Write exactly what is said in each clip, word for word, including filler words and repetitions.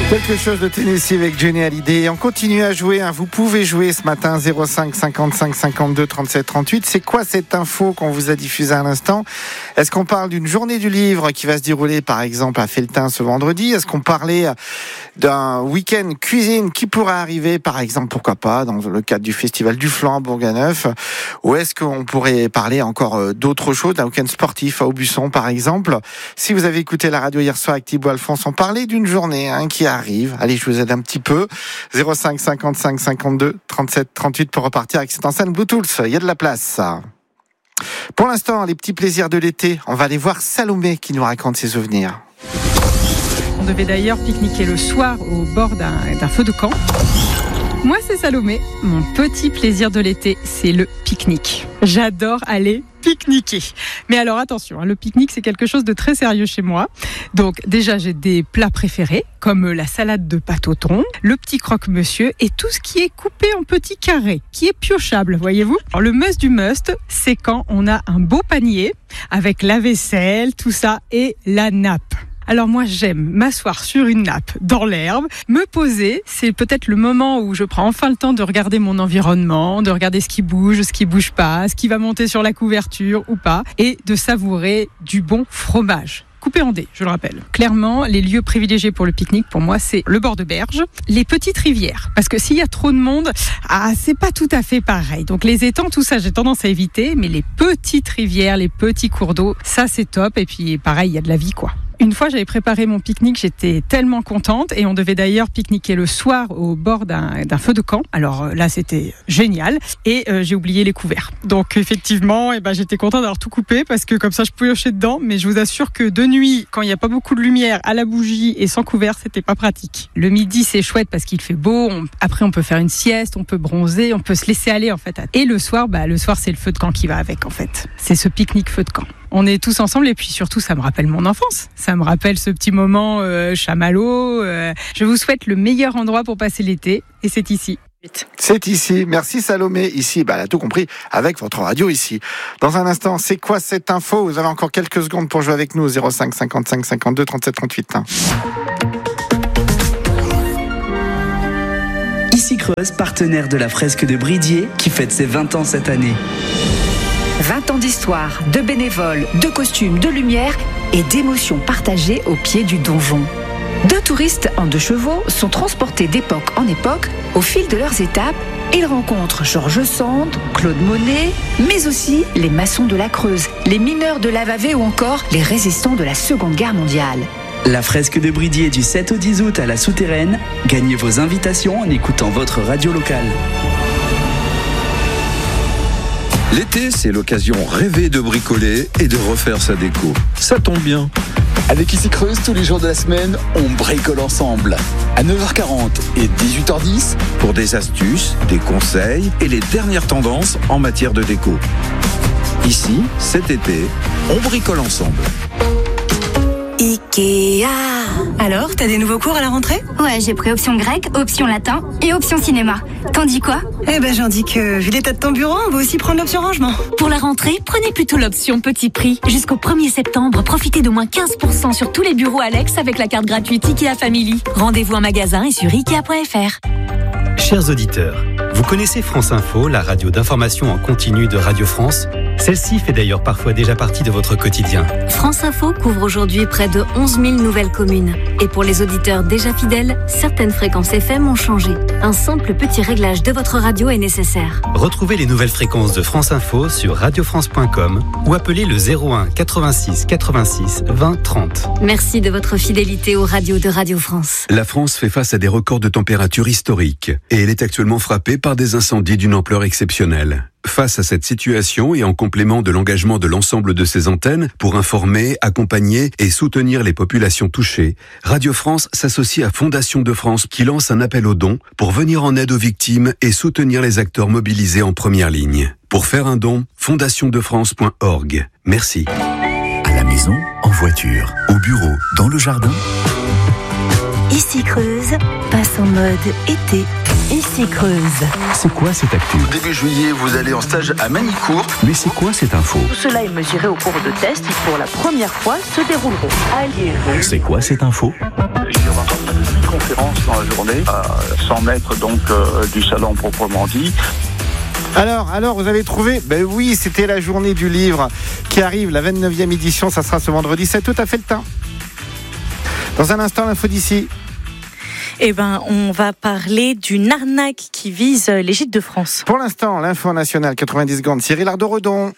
Quelque chose de Tennessee avec Johnny Hallyday. On continue à jouer, hein. Vous pouvez jouer ce matin zéro cinq cinquante-cinq cinquante-deux trente-sept trente-huit. C'est quoi cette info qu'on vous a diffusée à l'instant? Est-ce qu'on parle d'une journée du livre qui va se dérouler par exemple à Felletin ce vendredi? Est-ce qu'on parlait d'un week-end cuisine qui pourrait arriver par exemple, pourquoi pas, dans le cadre du festival du Flan à Bourganeuf? Ou est-ce qu'on pourrait parler encore d'autre chose, d'un week-end sportif à Aubusson par exemple? Si vous avez écouté la radio hier soir avec Thibaut Alphonse, on parlait d'une journée hein, qui arrive. Allez, je vous aide un petit peu. zéro cinq cinquante-cinq cinquante-deux trente-sept trente-huit pour repartir avec cette enceinte Bluetooth. Il y a de la place. Pour l'instant, les petits plaisirs de l'été. On va aller voir Salomé qui nous raconte ses souvenirs. On devait d'ailleurs pique-niquer le soir au bord d'un, d'un feu de camp. Moi, c'est Salomé. Mon petit plaisir de l'été, c'est le pique-nique. J'adore aller pique-niquer. Mais alors attention, hein, le pique-nique, c'est quelque chose de très sérieux chez moi. Donc déjà, j'ai des plats préférés, comme la salade de pâte au thon, le petit croque-monsieur et tout ce qui est coupé en petits carrés, qui est piochable, voyez-vous. Alors le must du must, c'est quand on a un beau panier avec la vaisselle, tout ça, et la nappe. Alors moi, j'aime m'asseoir sur une nappe, dans l'herbe, me poser. C'est peut-être le moment où je prends enfin le temps de regarder mon environnement, de regarder ce qui bouge, ce qui bouge pas, ce qui va monter sur la couverture ou pas, et de savourer du bon fromage. Coupé en dés, je le rappelle. Clairement, les lieux privilégiés pour le pique-nique, pour moi, c'est le bord de berge, les petites rivières. Parce que s'il y a trop de monde, ah, c'est pas tout à fait pareil. Donc les étangs, tout ça, j'ai tendance à éviter. Mais les petites rivières, les petits cours d'eau, ça, c'est top. Et puis, pareil, il y a de la vie, quoi. Une fois, j'avais préparé mon pique-nique, j'étais tellement contente et on devait d'ailleurs pique-niquer le soir au bord d'un, d'un feu de camp. Alors là, c'était génial et euh, j'ai oublié les couverts. Donc effectivement, eh ben, j'étais contente d'avoir tout coupé parce que comme ça, je pouvais piocher dedans. Mais je vous assure que de nuit, quand il n'y a pas beaucoup de lumière, à la bougie et sans couvert, c'était pas pratique. Le midi, c'est chouette parce qu'il fait beau. On, après, on peut faire une sieste, on peut bronzer, on peut se laisser aller en fait. Et le soir, bah, le soir, c'est le feu de camp qui va avec en fait. C'est ce pique-nique feu de camp. On est tous ensemble et puis surtout, ça me rappelle mon enfance. Ça me rappelle ce petit moment euh, chamallow. Euh, je vous souhaite le meilleur endroit pour passer l'été et c'est ici. C'est ici. Merci Salomé. Ici, bah, elle a tout compris avec votre radio ici. Dans un instant, c'est quoi cette info? Vous avez encore quelques secondes pour jouer avec nous au zéro cinq cinquante-cinq cinquante-deux trente-sept trente-huit. Ici Creuse, partenaire de la fresque de Bridier qui fête ses vingt ans cette année. vingt ans d'histoire, de bénévoles, de costumes, de lumière et d'émotions partagées au pied du donjon. Deux touristes en deux chevaux sont transportés d'époque en époque au fil de leurs étapes. Ils rencontrent Georges Sand, Claude Monet, mais aussi les maçons de la Creuse, les mineurs de l'Avavé ou encore les résistants de la Seconde Guerre mondiale. La fresque de Bridier du sept au dix août à la Souterraine. Gagnez vos invitations en écoutant votre radio locale. L'été, c'est l'occasion rêvée de bricoler et de refaire sa déco. Ça tombe bien. Avec Ici Creuse, tous les jours de la semaine, on bricole ensemble. À neuf heures quarante et dix-huit heures dix, pour des astuces, des conseils et les dernières tendances en matière de déco. Ici, cet été, on bricole ensemble. Ikea. Alors, t'as des nouveaux cours à la rentrée? Ouais, j'ai pris option grec, option latin et option cinéma. T'en dis quoi? Eh ben, j'en dis que, vu l'état de ton bureau, on va aussi prendre l'option rangement. Pour la rentrée, prenez plutôt l'option petit prix. Jusqu'au premier septembre, profitez d'au moins quinze pour cent sur tous les bureaux Alex avec la carte gratuite Ikea Family. Rendez-vous en magasin et sur ikea point f r. Chers auditeurs, vous connaissez France Info, la radio d'information en continu de Radio France? Celle-ci fait d'ailleurs parfois déjà partie de votre quotidien. France Info couvre aujourd'hui près de onze mille nouvelles communes. Et pour les auditeurs déjà fidèles, certaines fréquences F M ont changé. Un simple petit réglage de votre radio est nécessaire. Retrouvez les nouvelles fréquences de France Info sur radio france point com ou appelez le zéro un quatre-vingt-six quatre-vingt-six vingt trente. Merci de votre fidélité aux radios de Radio France. La France fait face à des records de température historiques et elle est actuellement frappée par des incendies d'une ampleur exceptionnelle. Face à cette situation et en complément de l'engagement de l'ensemble de ses antennes pour informer, accompagner et soutenir les populations touchées, Radio France s'associe à Fondation de France qui lance un appel aux dons pour venir en aide aux victimes et soutenir les acteurs mobilisés en première ligne. Pour faire un don, fondation de france point org. Merci. À la maison, en voiture, au bureau, dans le jardin. Ici Creuse, passe en mode été. Ici Creuse. C'est quoi cette actu? Début juillet, vous allez en stage à Manicourt. Mais c'est quoi cette info? Tout cela est mesuré au cours de tests qui, pour la première fois, se dérouleront à Liévin. C'est quoi cette info? conférence dans la journée, à cent mètres donc euh, du salon proprement dit. Alors, alors, vous avez trouvé ? Ben oui, c'était la journée du livre qui arrive, la vingt-neuvième édition, ça sera ce vendredi, c'est tout à fait le temps. Dans un instant, l'info d'ici. Eh ben, on va parler d'une arnaque qui vise les gîtes de France. Pour l'instant, l'info nationale, quatre-vingt-dix secondes, Cyril Ardo-Redon.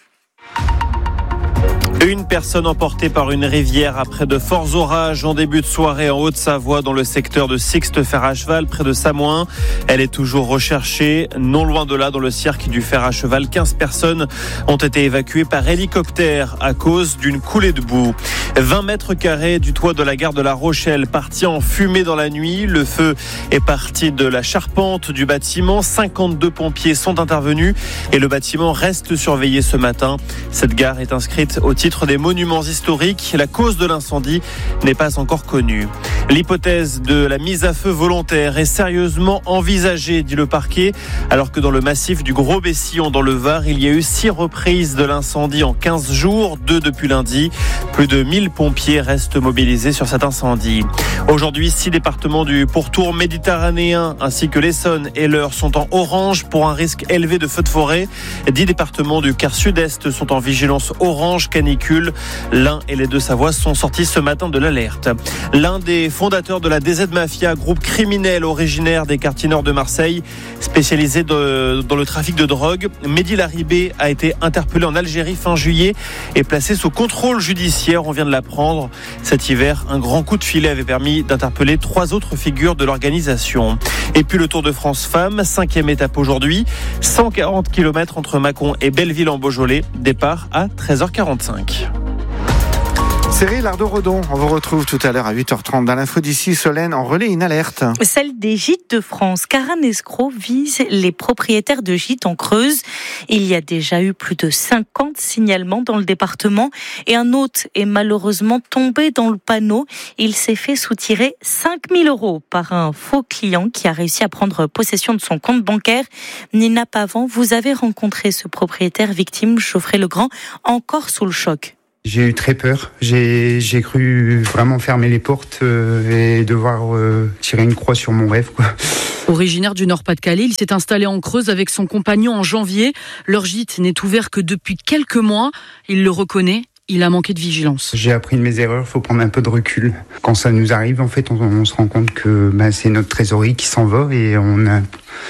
Une personne emportée par une rivière après de forts orages en début de soirée en Haute-Savoie dans le secteur de Sixte Fer à Cheval près de Samoin. Elle est toujours recherchée. Non loin de là, dans le cirque du Fer à Cheval, quinze personnes ont été évacuées par hélicoptère à cause d'une coulée de boue. vingt mètres carrés du toit de la gare de La Rochelle parti en fumée dans la nuit. Le feu est parti de la charpente du bâtiment. cinquante-deux pompiers sont intervenus et le bâtiment reste surveillé ce matin. Cette gare est inscrite au titre des monuments historiques. La cause de l'incendie n'est pas encore connue. L'hypothèse de la mise à feu volontaire est sérieusement envisagée, dit le parquet, alors que dans le massif du Gros-Bessillon dans le Var, il y a eu six reprises de l'incendie en quinze jours, deux depuis lundi. Plus de mille pompiers restent mobilisés sur cet incendie. Aujourd'hui, six départements du pourtour méditerranéen ainsi que l'Essonne et l'Eure sont en orange pour un risque élevé de feux de forêt. dix départements du quart sud-est sont en vigilance orange canicule. L'Ain et les Deux-Savoies sont sortis ce matin de l'alerte. L'un des fondateurs de la D Z Mafia, groupe criminel originaire des quartiers nord de Marseille, spécialisé de, dans le trafic de drogue, Mehdi Laribé a été interpellé en Algérie fin juillet et placé sous contrôle judiciaire. On vient de l'apprendre. Cet hiver, un grand coup de filet avait permis d'interpeller trois autres figures de l'organisation. Et puis le Tour de France Femmes, cinquième étape aujourd'hui, cent quarante kilomètres entre Mâcon et Belleville en Beaujolais, départ à treize heures quarante-cinq. Cyril Ardo-Redon, on vous retrouve tout à l'heure à huit heures trente dans l'info d'ici. Solène en relaie une alerte. Celle des gîtes de France, car un escroc vise les propriétaires de gîtes en Creuse. Il y a déjà eu plus de cinquante signalements dans le département et un hôte est malheureusement tombé dans le panneau. Il s'est fait soutirer cinq mille euros par un faux client qui a réussi à prendre possession de son compte bancaire. Nina Pavant, vous avez rencontré ce propriétaire victime, Geoffrey Legrand, encore sous le choc. J'ai eu très peur. J'ai, j'ai cru vraiment fermer les portes euh, et devoir euh, tirer une croix sur mon rêve, quoi. Originaire du Nord-Pas-de-Calais, il s'est installé en Creuse avec son compagnon en janvier. Leur gîte n'est ouvert que depuis quelques mois. Il le reconnaît. Il a manqué de vigilance. J'ai appris de mes erreurs, il faut prendre un peu de recul. Quand ça nous arrive, en fait, on, on se rend compte que bah, c'est notre trésorerie qui s'en va et on a...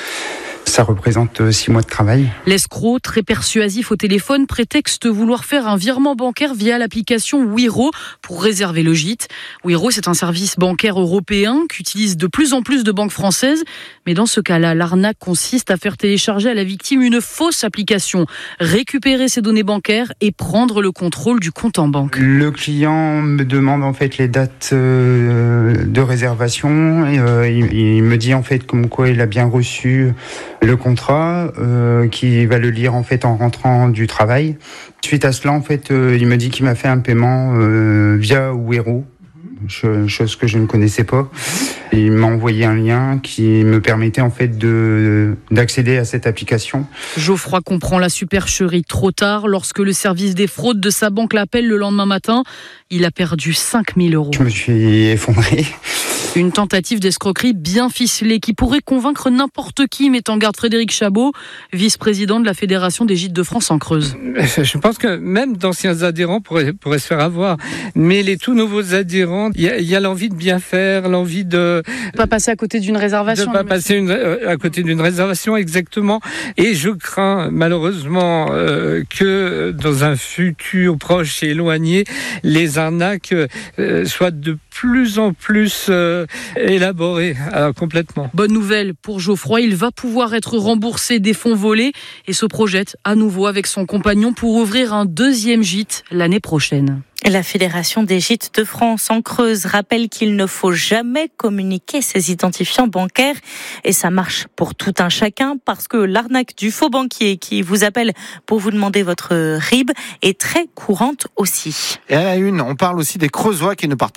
Ça représente six mois de travail. L'escroc, très persuasif au téléphone, prétexte vouloir faire un virement bancaire via l'application Wero pour réserver le gîte. Wero, c'est un service bancaire européen qu'utilisent de plus en plus de banques françaises. Mais dans ce cas-là, l'arnaque consiste à faire télécharger à la victime une fausse application, récupérer ses données bancaires et prendre le contrôle du compte en banque. Le client me demande en fait les dates euh, de réservation. Et, euh, il, il me dit en fait comme quoi il a bien reçu le contrat, euh, qui va le lire en fait en rentrant du travail. Suite à cela, en fait, euh, il me dit qu'il m'a fait un paiement euh, via Wero, chose que je ne connaissais pas. Il m'a envoyé un lien qui me permettait en fait de d'accéder à cette application. Geoffroy comprend la supercherie trop tard. Lorsque le service des fraudes de sa banque l'appelle le lendemain matin, il a perdu cinq mille euros. Je me suis effondré. Une tentative d'escroquerie bien ficelée qui pourrait convaincre n'importe qui, met en garde Frédéric Chabot, vice-président de la Fédération des Gîtes de France en Creuse. Je pense que même d'anciens adhérents pourraient, pourraient se faire avoir. Mais les tout nouveaux adhérents, il y a, y a l'envie de bien faire, l'envie de... Pas passer à côté d'une réservation. De pas passer une, euh, à côté d'une réservation, exactement. Et je crains malheureusement euh, que dans un futur proche et éloigné, les arnaques euh, soient de plus en plus euh, élaborées alors, complètement. Bonne nouvelle pour Geoffroy, il va pouvoir être remboursé des fonds volés et se projette à nouveau avec son compagnon pour ouvrir un deuxième gîte l'année prochaine. La Fédération des Gîtes de France en Creuse rappelle qu'il ne faut jamais communiquer ses identifiants bancaires et ça marche pour tout un chacun parce que l'arnaque du faux banquier qui vous appelle pour vous demander votre R I B est très courante aussi. Et à la une, on parle aussi des Creusois qui ne partent pas en vacances.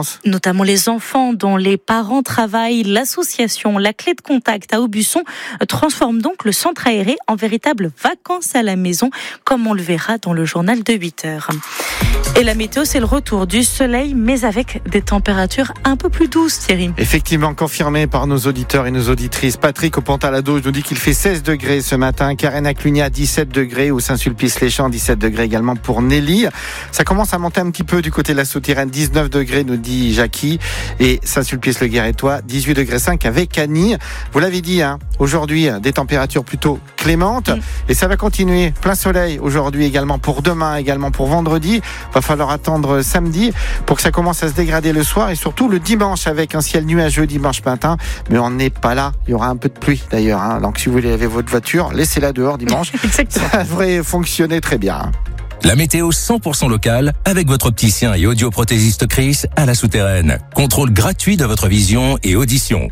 France. Notamment les enfants dont les parents travaillent. L'association La Clé de Contact à Aubusson transforme donc le centre aéré en véritable vacances à la maison, comme on le verra dans le journal de huit heures. Et la météo, c'est le retour du soleil, mais avec des températures un peu plus douces, Thierry. Effectivement, confirmé par nos auditeurs et nos auditrices. Patrick au Pont-à-la-Dauge nous dit qu'il fait seize degrés ce matin. Karen à Clunia, dix-sept degrés. Ou Saint-Sulpice-les-Champs, dix-sept degrés également pour Nelly. Ça commence à monter un petit peu du côté de la Souterraine. dix-neuf degrés, nous dit Jackie. Et Saint-Sulpice-le-Guérétois, dix-huit degrés cinq avec Annie. Vous l'avez dit, hein, aujourd'hui, des températures plutôt clémentes. Mmh. Et ça va continuer. Plein soleil aujourd'hui également pour demain, également pour vendredi. Va falloir attendre samedi pour que ça commence à se dégrader le soir et surtout le dimanche avec un ciel nuageux dimanche matin. Mais on n'est pas là. Il y aura un peu de pluie d'ailleurs. Hein. Donc si vous voulez laver votre voiture, laissez-la dehors dimanche. Ça devrait fonctionner très bien. La météo cent pour cent locale avec votre opticien et audioprothésiste Chris à la Souterraine. Contrôle gratuit de votre vision et audition.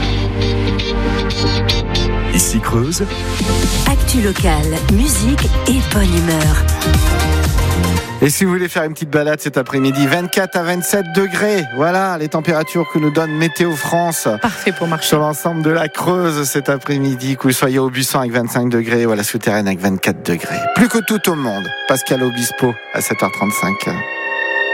Ici Creuse. Actu locale, musique et bonne humeur. Et si vous voulez faire une petite balade cet après-midi, vingt-quatre à vingt-sept degrés. Voilà les températures que nous donne Météo France. Parfait pour marcher. Sur l'ensemble de la Creuse cet après-midi. Que vous soyez au Aubusson avec vingt-cinq degrés ou à la Souterraine avec vingt-quatre degrés. Plus que tout au monde. Pascal Obispo à sept heures trente-cinq.